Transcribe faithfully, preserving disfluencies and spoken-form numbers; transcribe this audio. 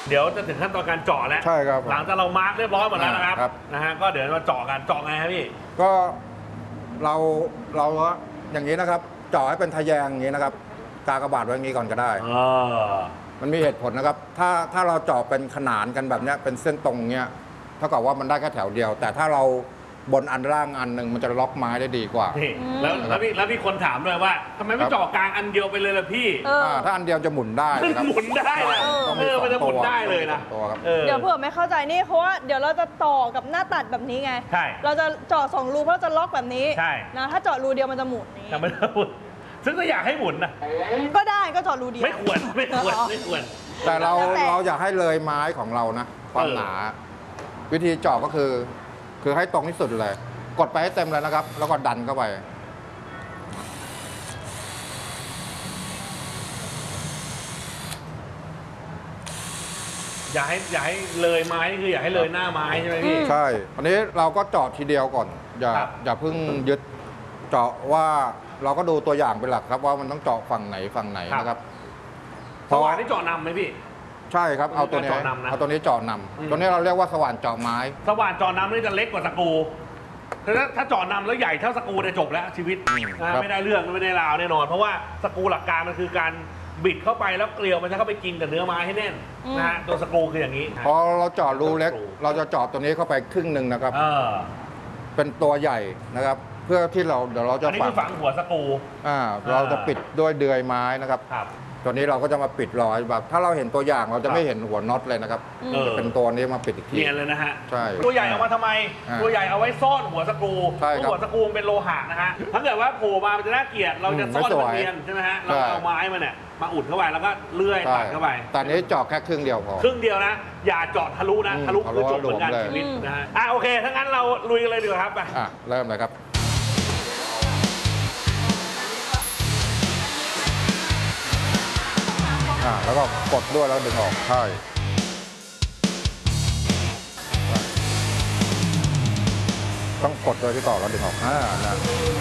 เดี๋ยวจะถึงขั้นตอนการเจาะแล้วใช่ครับหลังจากเรามาร์กเรียบร้อยหมดแล้วนะครับครับนะฮะก็เดี๋ยวมาเจาะกันเจาะไงครับพี่ก็เราเราอย่างนี้นะครับเจาะให้เป็นทะแยงอย่างนี้นะครับกากบาทไว้อย่างนี้ก่อนก็ได้มันมีเหตุผลนะครับถ้าถ้าเราเจาะเป็นขนานกันแบบนี้เป็นเส้นตรงเนี้ยเท่ากับว่ามันได้แค่แถวเดียว แต่ถ้าเราบนอันล่างอันหนึ่งมันจะล็อกไม้ได้ดีกว่าแล้วแล้วพี่แล้วพี่คนถามด้วยว่าทำไมไม่เจาะกลางอันเดียวไปเลยล่ะพี่ถ้าอันเดียวจะหมุนได้ครับหมุนได้เออมันจะหมุนได้เลยนะเดี๋ยวเผื่อไม่เข้าใจนี่เพราะว่าเดี๋ยวเราจะต่อกับหน้าตัดแบบนี้ไงใช่เราจะเจาะสองรูเพราะเราจะล็อกแบบนี้ใช่นะถ้าเจาะรูเดียวมันจะหมุนนี้แต่มันหมุนซึ่งถ้าอยากให้หมุนนะก็ได้ก็เจาะรูเดียวไม่ควรไม่ควรไม่ควรแต่เราเราอยากให้เลยไม้ของเรานะความหนาวิธีเจาะก็คือคือให้ตรงที่สุดเลยกดไปให้เต็มเลยนะครับแล้วก็ดันเข้าไปอย่าให้อย่าให้เลยไม้คืออย่าให้เลยหน้าไม้ใช่ไหมพี่ใช่อันนี้เราก็เจาะทีเดียวก่อนอย่าอย่าเพิ่งยึดเจาะว่าเราก็ดูตัวอย่างเป็นหลักครับว่ามันต้องเจาะฝั่งไหนฝั่งไหนนะครับสว่านนี่เจาะนำไหมพี่ใช่ครับเอาตัวนี้เอาตัวนี้เจาะนำตัวนี้เราเรียกว่าสว่านเจาะไม้สว่านเจาะนำนี่จะเล็กกว่าสกรูถ้าถ้าเจาะนำแล้วใหญ่เท่าสกรูเนี่ยจบแล้วชีวิตไม่ได้เรื่องไม่ได้ราวแน่นอนเพราะว่าสกรูหลักการมันคือการบิดเข้าไปแล้วเกลียวมันจะเข้าไปกินกับเนื้อไม้ให้แน่นนะฮะตัวสกรูคืออย่างนี้พอเราเจาะรูเล็กเราจะเจาะตัวนี้เข้าไปครึ่งหนึ่งนะครับเป็นตัวใหญ่นะครับเพื่อที่เราเดี๋ยวเราจะฝังฝังหัวสกรูอ่าเราจะปิดด้วยเดือยไม้นะครับตัวนี้เราก็จะมาปิดรอยแบบถ้าเราเห็นตัวอย่างเราจะไม่เห็นหัวน็อตเลยนะครับจะเป็นตัวนี้มาปิดอีกทีเนียนเลยนะฮะใช่ตัวใหญ่เอามาทำไมตัวใหญ่เอาไว้ซ่อนหัวสกรูหัวสกรูเป็นโลหะนะฮะถ้าเกิดว่าโผล่มามันจะน่าเกลียดเราจะซ่อนมันเนียนใช่ไหมฮะเราเอาไม้มาเนี่ยมาอุดเข้าไปแล้วก็เลื่อยตัดเข้าไปแต่นี้เจาะแค่ครึ่งเดียวพอครึ่งเดียวนะอย่าเจาะทะลุนะทะลุคือจบเหมือนกันชีวิตนะฮะอ่ะโอเคถ้างั้นเราลุยกันเลยดีกว่าครับไปอ่ะเริ่มเลยครับอ่าแล้วก็กดด้วยแล้วดึงออกใช่ต้องกดโดยที่ต่อแล้วดึงออกอ่านะ